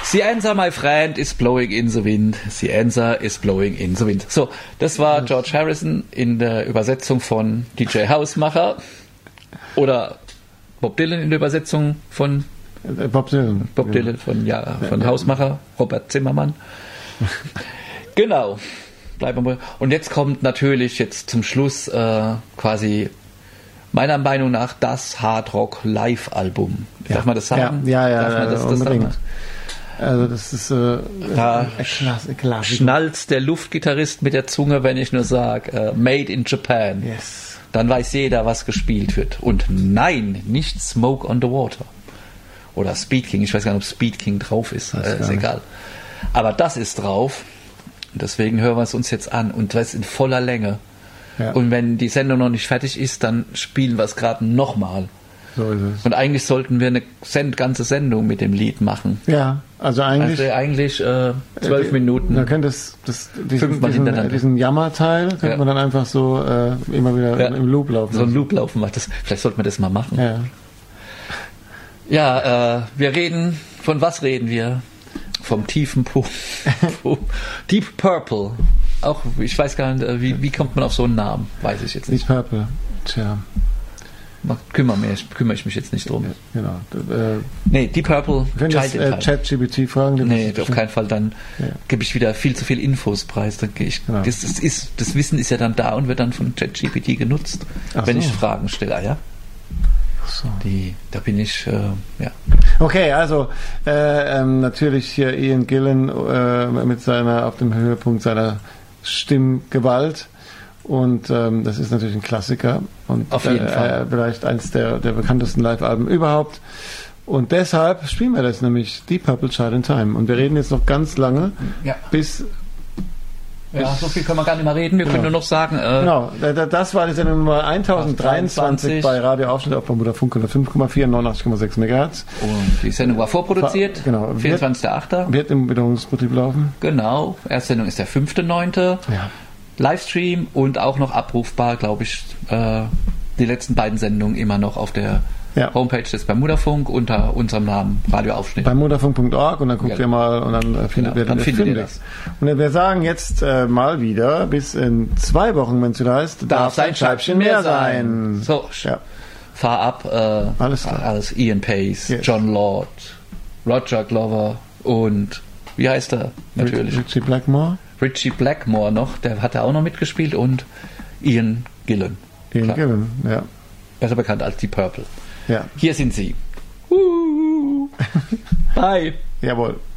The answer, my friend, is blowing in the wind. The answer is blowing in the wind. So, das war George Harrison in der Übersetzung von DJ Hausmacher oder Bob Dylan in der Übersetzung von Bob Dylan. Bob Dylan von Hausmacher, Robert Zimmermann. Genau. Bleiben wir mal. Und jetzt kommt natürlich jetzt zum Schluss quasi meiner Meinung nach das Hardrock Live-Album. Darf man das sagen? Ja, unbedingt. Also das ist da schnalzt der Luftgitarrist mit der Zunge, wenn ich nur sage Made in Japan. Yes. Dann weiß jeder, was gespielt wird. Und nein, nicht Smoke on the Water. Oder Speed King. Ich weiß gar nicht, ob Speed King drauf ist. Ist egal. Aber das ist drauf. Und deswegen hören wir es uns jetzt an. Und das in voller Länge. Ja. Und wenn die Sendung noch nicht fertig ist, dann spielen wir es gerade nochmal. So ist es. Und eigentlich sollten wir eine ganze Sendung mit dem Lied machen. Ja, also eigentlich 12 Minuten. Man könnte diesen Jammerteil könnte man dann einfach so immer wieder im Loop laufen. So ein Loop laufen. Vielleicht sollten wir das mal machen. Ja, wir reden, von was reden wir? Vom tiefen Punkt. Deep Purple. Auch, ich weiß gar nicht, wie kommt man auf so einen Namen? Weiß ich jetzt nicht. Deep Purple, tja. Kümmere ich mich jetzt nicht drum. Ja, genau. Nee, Deep Purple. Wenn das ChatGPT fragen, nee, auf keinen Fall. Dann gebe ich wieder viel zu viel Infos preis. Dann genau. Das Wissen ist ja dann da und wird dann von ChatGPT genutzt, wenn ich Fragen stelle. Ja? So. Da bin ich, ja. Okay, also natürlich hier Ian Gillan mit seiner, auf dem Höhepunkt seiner Stimmgewalt. Und das ist natürlich ein Klassiker und auf jeden Fall. Vielleicht eines der bekanntesten Live-Alben überhaupt. Und deshalb spielen wir das nämlich Deep Purple Child in Time. Und wir reden jetzt noch ganz lange, bis... Ja, so viel können wir gar nicht mehr reden. Wir können nur noch sagen... genau, das war die Sendung Nummer 1023 bei Radio Aufschnitt auf Bermuda Funk 5,4, 89,6 MHz. Und die Sendung war vorproduziert, genau, 24.8. Wird im Wiederholungsbetrieb laufen. Genau, erste Sendung ist der 5.9. Ja. Livestream und auch noch abrufbar, glaube ich, die letzten beiden Sendungen immer noch auf der Homepage des Bermudafunk unter unserem Namen Radio Aufschnitt. Bermudafunk.org und dann guckt ihr mal und dann findet ihr das. Und wir sagen jetzt mal wieder, bis in 2 Wochen, wenn es wieder heißt, darf ein Scheibchen mehr sein. So, fahr ab. Alles klar. Alles Ian Pace, John Lord, Roger Glover und wie heißt er? Natürlich. Richie Blackmore noch, der hat auch noch mitgespielt und Ian Gillan. Ian Gillan, ja. Besser bekannt als Deep Purple. Ja. Hier sind sie. Bye. Jawohl.